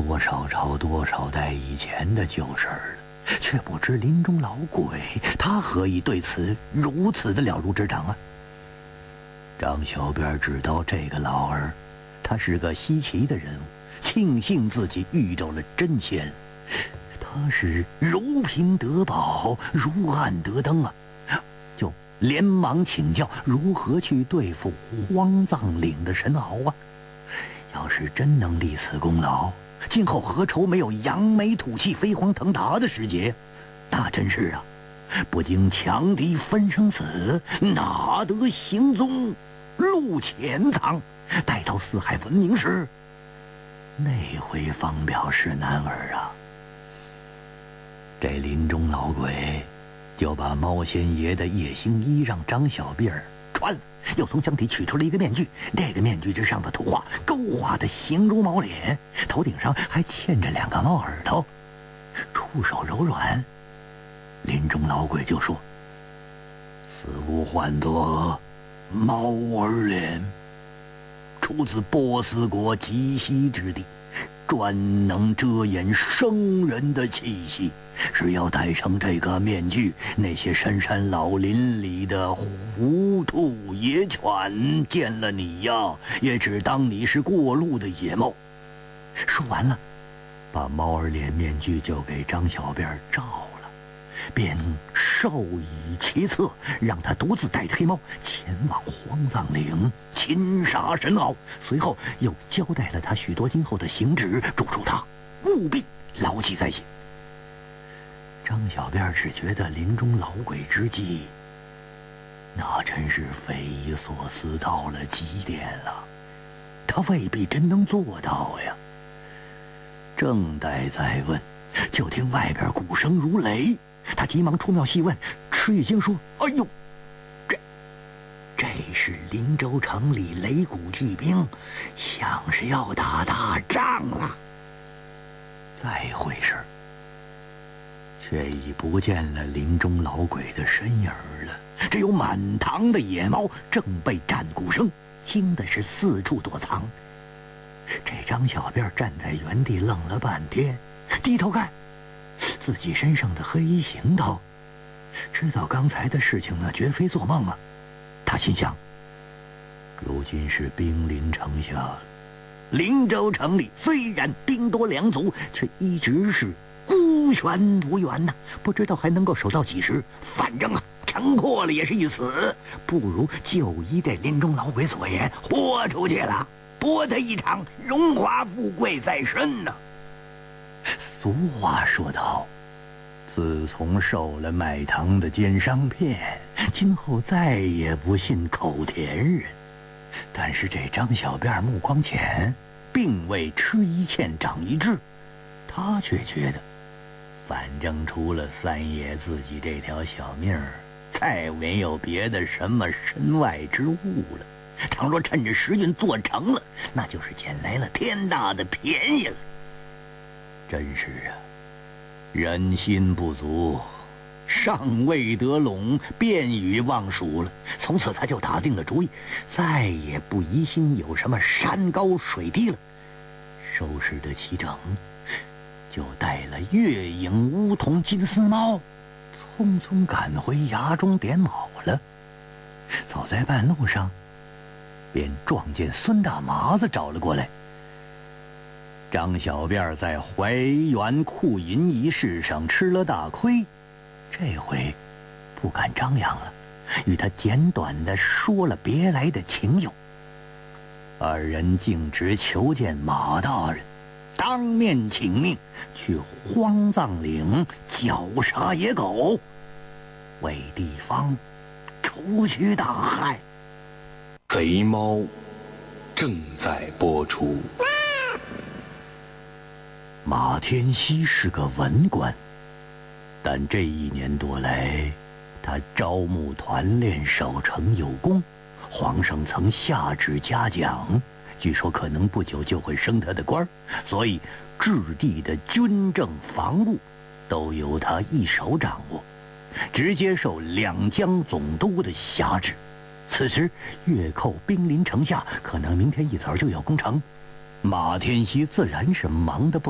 多少朝多少代以前的旧事儿了，却不知林中老鬼他何以对此如此的了如指掌啊？张小辫知道这个老儿，他是个稀奇的人物，庆幸自己遇着了真仙。他是如贫得宝，如暗得灯啊，就连忙请教如何去对付荒藏岭的神鳌啊。要是真能立此功劳，今后何愁没有扬眉吐气、飞黄腾达的时节？那真是啊，不经强敌分生死，哪得行踪路潜藏？待到四海闻名时，那回方表是男儿啊。这林中老鬼就把猫仙爷的夜行衣让张小辫儿穿了，又从箱底取出了一个面具，那个面具之上的图画勾画的形如猫脸，头顶上还嵌着2个猫耳朵，触手柔软。林中老鬼就说：“此物唤作猫耳脸，出自波斯国极西之地，专能遮掩生人的气息。只要戴上这个面具，那些深山老林里的狐兔野犬见了你呀，也只当你是过路的野猫。”说完了，把猫儿脸面具就给张小辫罩了，便授以其策，让他独自带着黑猫前往荒藏岭擒杀神鳌。随后又交代了他许多今后的行止，嘱咐他务必牢记在心。张小辫只觉得林中老鬼之计，那真是匪夷所思到了极点了，他未必真能做到呀。正待再问，就听外边鼓声如雷，他急忙出庙细问，吃一惊说：“哎呦，这是林州城里擂鼓聚兵，像是要打大仗了。”再回身，却已不见了林中老鬼的身影了，只有满堂的野猫正被战鼓声惊的是四处躲藏。这张小辫站在原地愣了半天，低头看自己身上的黑衣行头，知道刚才的事情呢绝非做梦啊。他心想，如今是兵临城下，林州城里虽然兵多粮足，却一直是孤悬无援呐，不知道还能够守到几时。反正啊，城破了也是一死，不如就依这林中老鬼所言，豁出去了，博得一场荣华富贵在身呢。俗话说道，自从受了卖糖的奸商骗，今后再也不信口甜人。但是这张小辫目光浅，并未吃一堑长一智，他却觉得反正除了三爷自己这条小命儿，再没有别的什么身外之物了。倘若趁着时运做成了，那就是捡来了天大的便宜了。真是啊，人心不足，尚未得陇，便已忘蜀了。从此他就打定了主意，再也不疑心有什么山高水低了。收拾得齐整，就带了月影梧桐金丝猫，匆匆赶回衙中点卯了。走在半路上，便撞见孙大麻子找了过来。张小辫在怀园库银一事上吃了大亏，这回不敢张扬了，与他简短地说了别来的情由。二人径直求见马大人，当面请命去荒藏岭绞杀野狗，为地方除去大害。 贼猫正在播出。 马天锡是个文官，但这1年多来，他招募团练，守城有功，皇上曾下旨嘉奖，据说可能不久就会升他的官，所以治地的军政防务都由他一手掌握，直接受两江总督的辖制。此时越寇兵临城下，可能明天一早就要攻城，马天锡自然是忙得不